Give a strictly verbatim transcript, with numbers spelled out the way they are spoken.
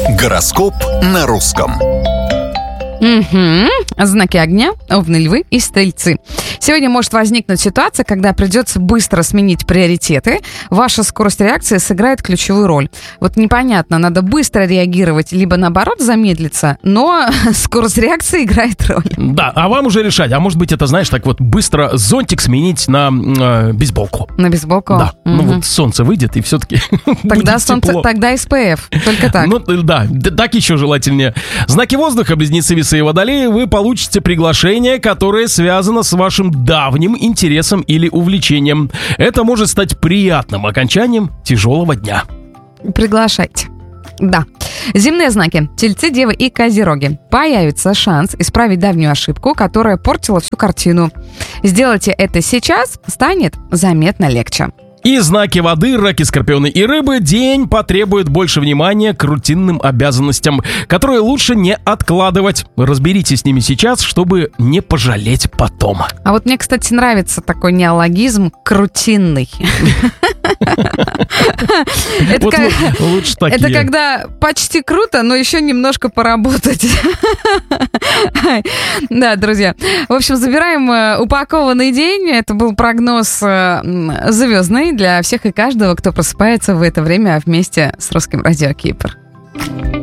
Гороскоп на русском. Угу. Знаки огня, овны, львы и стрельцы. Сегодня может возникнуть ситуация, когда придется быстро сменить приоритеты. Ваша скорость реакции сыграет ключевую роль. Вот непонятно, надо быстро реагировать, либо наоборот замедлиться, но скорость реакции играет роль. Да, а вам уже решать. А может быть, это, знаешь, так вот быстро зонтик сменить на э, бейсболку. На бейсболку? Да. Угу. Ну вот солнце выйдет, и все-таки Тогда солнце, тогда эс пэ эф. Только так. Ну да, так еще желательнее. Знаки воздуха, близнецы, весы и водолеи, вы получите приглашение, которое связано с вашим давним интересом или увлечением. Это может стать приятным окончанием тяжелого дня. Приглашайте. Да. Земные знаки. Тельцы, девы и козероги. Появится шанс исправить давнюю ошибку, которая портила всю картину. Сделайте это сейчас, станет заметно легче. И знаки воды, раки, скорпионы и рыбы, день потребует больше внимания к рутинным обязанностям, которые лучше не откладывать. Разберитесь с ними сейчас, чтобы не пожалеть потом. А вот мне, кстати, нравится такой неологизм «крутинный». Это когда почти круто, но еще немножко поработать. Да, друзья. В общем, забираем упакованный день. Это был прогноз звездный для всех и каждого, кто просыпается в это время вместе с Русским радио Кипр.